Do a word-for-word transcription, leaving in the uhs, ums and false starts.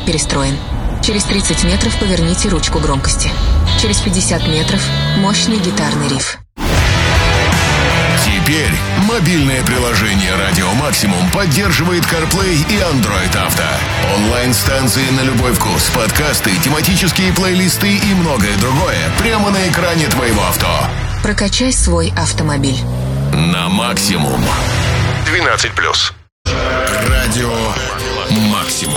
перестроен. Через тридцать метров поверните ручку громкости. Через пятьдесят метров мощный гитарный риф. Теперь мобильное приложение «Радио Максимум» поддерживает CarPlay и Android Auto. Онлайн-станции на любой вкус, подкасты, тематические плейлисты и многое другое прямо на экране твоего авто. Прокачай свой автомобиль. На максимум. двенадцать плюс. Радио Максимум.